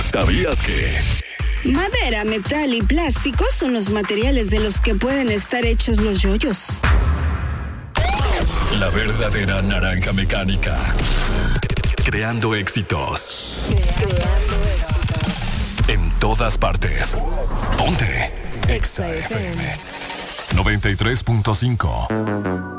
¿Sabías que? Madera, metal y plástico son los materiales de los que pueden estar hechos los yoyos. La verdadera naranja mecánica. Creando éxitos. En todas partes. Ponte Exa FM 93.5.